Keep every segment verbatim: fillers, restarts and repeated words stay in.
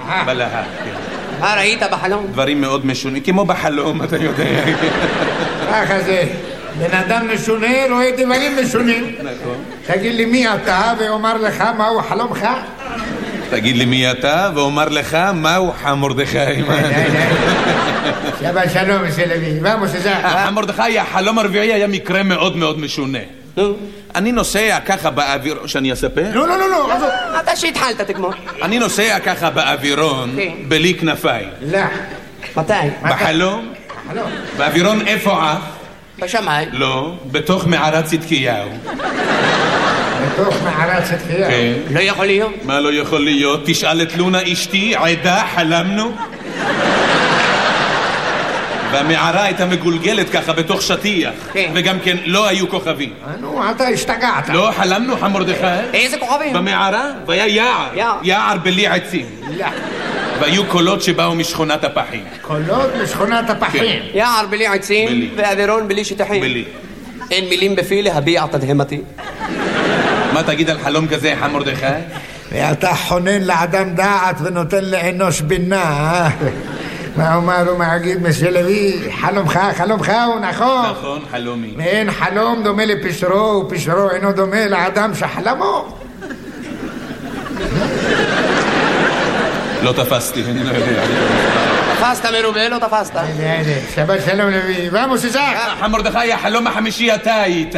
בלהה. מה ראית בחלום? דברים מאוד משונים, כמו בחלום, אתה יודע. ככה זה. בן אדם משונה רואה דברים משונים. נכון. תגיד לי מי אתה ואומר לך מהו חלומך? תגיד לי מי אתה ואומר לך מהו חמורדכי. שבת שלום מסלבי. ואמוס איזה? חמורדכי, החלום הרביעי היה מקרה מאוד מאוד משונה. אני נוסע ככה באוויר... שאני אספר? לא, לא, לא, לא. אתה שהתחלת תגמור. אני נוסע ככה באווירון בלי כנפיים. לא. מתי? בחלום? חלום. באווירון איפה עף? בשמיים. לא, בתוך מערת צדקיהו. בתוך מערת צדקיהו. כן. לא יכול להיות. מה לא יכול להיות? תשאל את לונה אשתי, עדה, חלמנו. והמערה הייתה מגולגלת ככה בתוך שטיח. כן. וגם כן לא היו כוכבים. נו, אתה השתגעת. לא, חלמנו חמורדכי. איזה כוכבים? במערה, והיה יער. יער. יער בלי עצים. לא. והיו קולות שבאו משכונת הפחים. קולות משכונת הפחים. יער בלי עצים בלי. ואווירון בלי שטחים. בלי. אין מילים בפי להביע תדהמתי. מה תגיד על חלום כזה, חמורדכי? ואתה חונן לאדם דעת ונותן לאנוש בינה. מה אומר ומגיד מסלבי? חלומך, חלומך הוא נכון. נכון, חלומי. ואין חלום דומה לפשרו, ופשרו אינו דומה לאדם שחלמו. לא תפסתי, אני לא יודע. תפסת מרובה, לא תפסת. הנה, הנה, שבת שלום לוי. ואמוס איזה? חמורדכי, החלום החמישי אתה היית.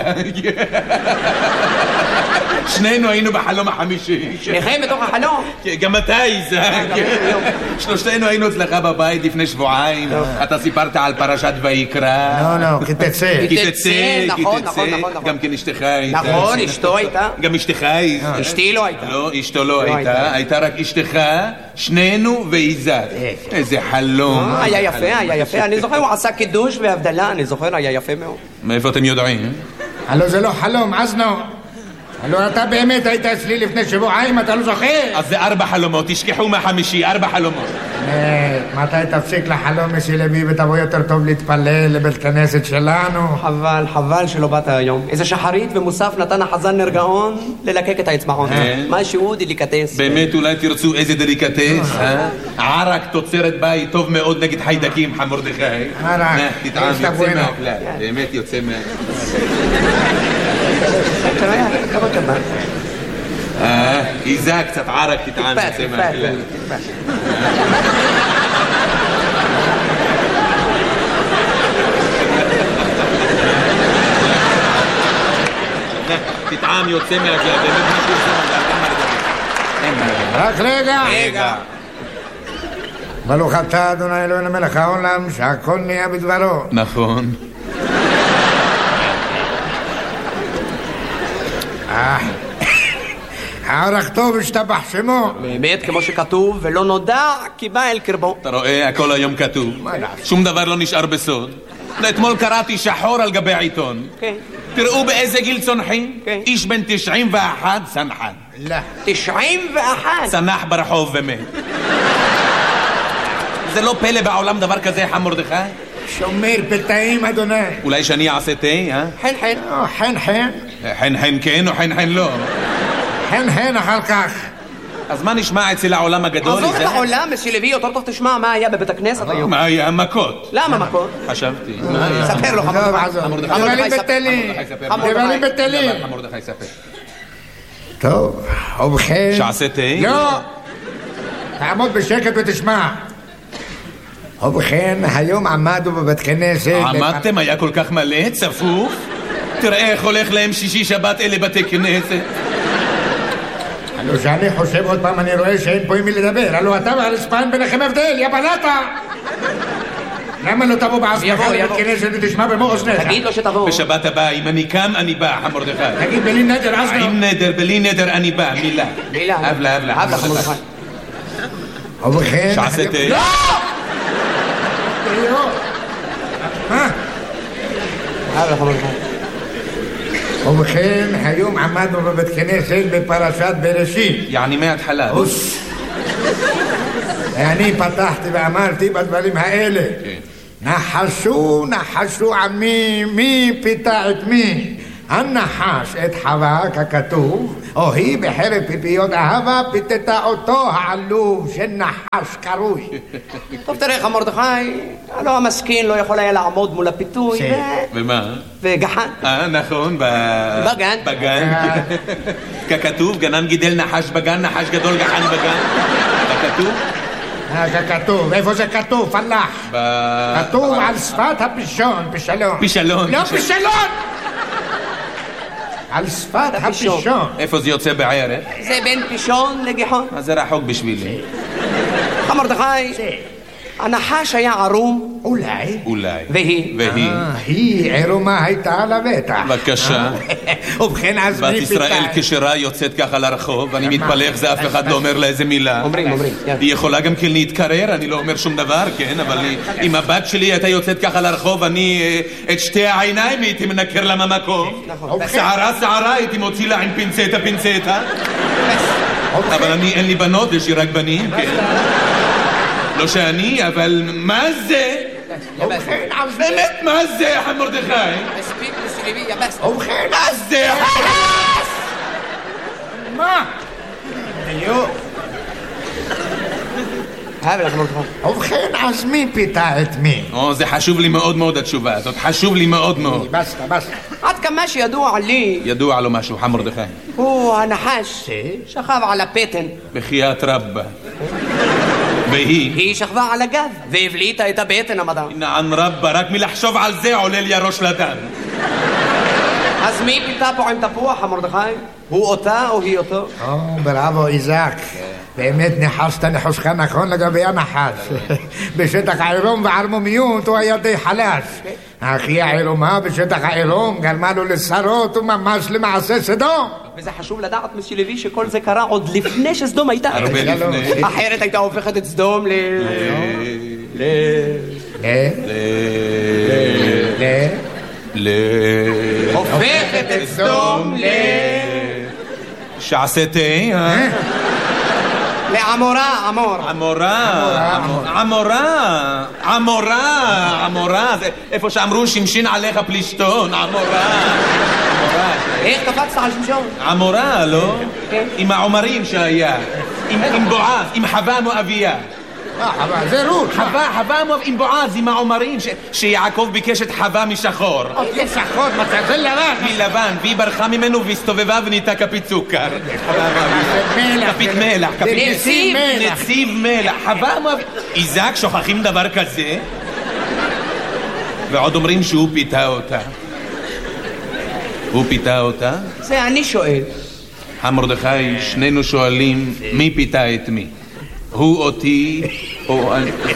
שנינו היינו בחלום החמישי. שניכם בתוך החלום. גם אתה איזק. שלושתנו היינו אצלך בבית לפני שבועיים. אתה סיפרת על פרשת ויקרא. לא, לא, כי תצא. כי תצא, כי נכון, תצא. נכון, נכון. גם כן אשתך הייתה. נכון, אשתו הייתה. גם אשתך הייתה. אשתי לא הייתה. לא, אשתו לא הייתה. הייתה רק אשתך, שנינו ואיזק. איזה חלום. היה יפה, היה יפה. אני זוכר, הוא עשה קידוש והבדלה. אני זוכר, היה יפה מאוד. מאיפה אתם יודעים? הלו זה לא חלום, אז נו. הלו אתה באמת היית אצלי לפני שבועיים, אתה לא זוכר? אז זה ארבע חלומות, תשכחו מהחמישי, ארבע חלומות. מתי תפסיק לחלום מסלבי ותבוא יותר טוב להתפלל לבית כנסת שלנו? חבל, חבל שלא באת היום. איזה שחרית ומוסף נתן החזן נרגעון ללקק את האצבעות. משהו דליקטס. באמת אולי תרצו איזה דליקטס, אה? ערק תוצרת בית, טוב מאוד נגד חיידקים, חמורדכי. ערק, תטעם, יש לך יוצא בואנו. מהכלל, באמת יוצא מהכלל. כמה כמה? אה, איזה קצת ערק תטעם, יוצא מהכלל. תטעם יוצא מהכלל, באמת משהו יוצא מהכלל. רק רגע. רגע. ברוך אתה אדוני אלוהינו מלך העולם שהכל נהיה בדברו. נכון. הערך טוב השתבח שמו. באמת, כמו שכתוב, ולא נודע כי בא אל קרבו. אתה רואה, הכל היום כתוב. שום דבר לא נשאר בסוד. אתמול קראתי שחור על גבי העיתון. כן. תראו באיזה גיל צונחים. כן. איש בן תשעים ואחת צנחן. לא. תשעים ואחת. צנח ברחוב ומת. זה לא פלא בעולם דבר כזה, חמורדכי? שומר פתאים אדוני. אולי שאני אעשה תה, אה? חן חן. או, חן חן. חן חן כן או חן חן לא? חן חן אחר כך. אז מה נשמע אצל העולם הגדול? עזוב את זה? העולם, מסלבי, יותר טוב תשמע מה היה בבית הכנסת היום. מה היה? מכות. למה מכות? חשבתי. מה היה? ספר לו, עזוב, חמורדכי. עזוב. חמורדכי. דברים בטלים. חמורדכי. דברים בטלים. חמורדכי, ספר. טוב, ובכן. שעשה תה? לא. תעמוד בשקט ותשמע. ובכן, היום עמדו בבית כנסת. עמדתם? היה כל כך מלא? צפוף? תראה איך הולך להם שישי שבת אלה בתי כנסת. הלו שאני חושב עוד פעם, אני רואה שאין פה עם מי לדבר. הלו אתה והרצפה אין ביניכם הבדל, יא בלטה! למה לא תבוא בעצמך לבית כנסת ותשמע במו אוזניך? תגיד לו שתבוא. בשבת הבאה, אם אני קם, אני בא, חמורדכי. תגיד בלי נדר, אז לא. עם נדר, בלי נדר, אני בא, מילה. מילה. אבלה, אבלה. אבלה, חמורדכי. ובכן... שעשה תה? לא! מה? אבלה, חמורדכי. ובכן, היום עמדנו בבית כנסת בפרשת בראשית. יעני מההתחלה. אוס. ואני פתחתי ואמרתי בדברים האלה. נחשו, נחשו עמי, מי פיתה את מי? הנחש את חווה ככתוב, או היא בחרב פיפיות אהבה פיתתה אותו העלוב של נחש קרוי. טוב, תראה, מרדכי, הלא המסכין לא יכול היה לעמוד מול הפיתוי. ומה? וגחן. אה, נכון, בגן. בגן. ככתוב, גנן גידל נחש בגן, נחש גדול גחן בגן. ככתוב? ככתוב, איפה זה כתוב? פלח. כתוב על שפת הפישון, פישלון. פישלון. לא פישלון! על שפת הפישון. איפה זה יוצא בערך? זה בין פישון לגיחון. אז זה רחוק בשבילי. מרדכי, הנחש היה ערום. אולי. אולי. והיא? והיא. היא עירומה הייתה לבטח. בבקשה. ובכן אז בת ישראל כשרה יוצאת ככה לרחוב, אני מתפלא איך זה אף אחד לא אומר לה איזה מילה. אומרים, אומרים. היא יכולה גם כן להתקרר, אני לא אומר שום דבר, כן, אבל אם הבת שלי הייתה יוצאת ככה לרחוב, אני את שתי העיניים הייתי מנקר לה מהמקום. שערה שערה הייתי מוציא לה עם פינצטה פינצטה. אבל אני, אין לי בנות, יש לי רק בנים, כן. לא שאני, אבל מה זה? באמת, מה זה, מרדכי? ובכן, מה זה? מה? ובכן, אז מי פיתה את מי? או, זה חשוב לי מאוד מאוד התשובה הזאת, חשוב לי מאוד מאוד. בסטה, בסטה. עד כמה שידוע לי, ידוע לו משהו, מרדכי. הוא הנחש שכב על הפטן. בחייאת רבא. והיא? היא שכבה על הגב והבליטה את הבטן המדע. נען רבא, רק מלחשוב על זה עולה לי הראש לדם. אז מי פיתה פה עם תפוח, מרדכי? הוא אותה או היא אותו? או, בראבו, איזק. באמת ניחשת ניחושך נכון לגבי הנחש. בשטח העירום וערמומיות הוא היה די חלש. אחי העירומה בשטח העירום גרמה לו לשרות וממש למעשה סדום. וזה חשוב לדעת, מסי לוי, שכל זה קרה עוד לפני שסדום הייתה. הרבה לפני. אחרת הייתה הופכת את סדום ל... ל... ל... ל... ל... הופכת את סדום ל... שעשיתי, אה? לעמורה, עמור. עמורה, עמורה, עמורה, עמורה, זה איפה שאמרו שמשין עליך פלישתון, עמורה. איך קפצת על שמשון? עמורה, לא? עם העומרים שהיה, עם בועז, עם חווה מואביה. אה, חווה, זה רות. חווה, חווה מואב, עם בועז, עם העומרים, שיעקב ביקש את חווה משחור. זה שחור, זה לבן. מלבן, והיא ברחה ממנו והסתובבה ונהייתה כפית סוכר. כפית מלח. נציב מלח. נציב מלח. חווה מואב... איזק, שוכחים דבר כזה? ועוד אומרים שהוא פיתה אותה. הוא פיתה אותה? זה אני שואל. המרדכי, שנינו שואלים מי פיתה את מי. הוא אותי, או...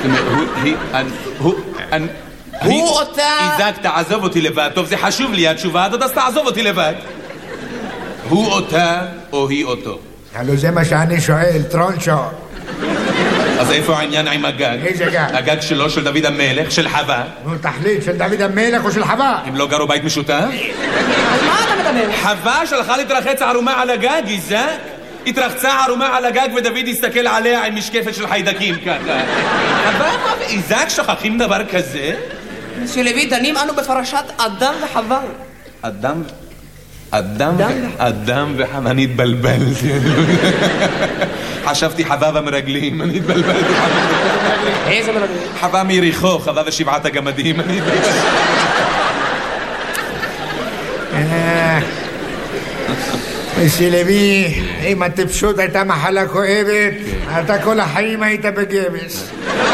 הוא אותה... איזק, תעזוב אותי לבד. טוב, זה חשוב לי, התשובה הזאת, אז תעזוב אותי לבד. הוא אותה, או היא אותו? הלו, זה מה שאני שואל, טרונצ'ו. אז איפה העניין עם הגג? איזה גג? הגג שלו, של דוד המלך, של חווה. נו, תחליט, של דוד המלך או של חווה? הם לא גרו בית משותף? אז מה אתה מדבר? חווה שלחה להתרחץ ערומה על הגג, איזק? התרחצה ערומה על הגג ודוד הסתכל עליה עם משקפת של חיידקים ככה. חווה, איזק, שוכחים דבר כזה? מסי לוי, דנים אנו בפרשת אדם וחווה. אדם... אדם... אדם וחווה, אני התבלבלתי. חשבתי חווה במרגלים, אני התבלבלתי. איזה מרגלים? חווה מיריחו, חווה ושבעת הגמדים, אני התבלבלתי. מסי לוי, אם הטיפשות הייתה מחלה כואבת, אתה כל החיים היית בגבס.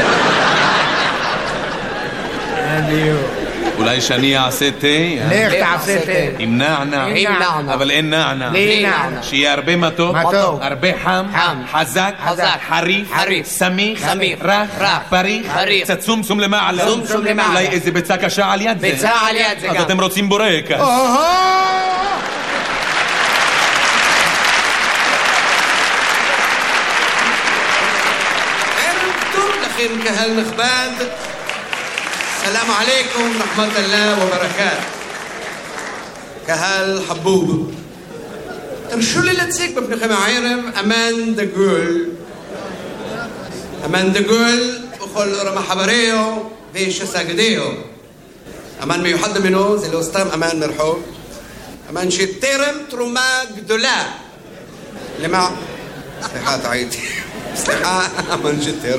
אולי שאני אעשה תה? לך תעשה תה. עם נענע. עם נענע. אבל אין נענע. בלי נענע. שיהיה הרבה מתוק. מתוק. הרבה חם. חם. חזק. חזק. חריף. חריף. סמיך. סמיך. רך. רך. פריך. פריך. קצת צומסום למעלה. צומסום למעלה. אולי איזה ביצה קשה על יד זה. ביצה על יד זה גם. אז אתם רוצים בורקס. לכם קהל נכבד, סלאם עליכום רחמת אללה וברכת. קהל חבוב, תרשו לי להציג בפניכם הערב אמן דגול. אמן דגול וכל רמה חבריו ושסגדיו. אמן מיוחד ממנו זה לא סתם אמן מרחוב, אמן שתרם תרומה גדולה. למה? סליחה, טעיתי. סליחה, אמן שתרם.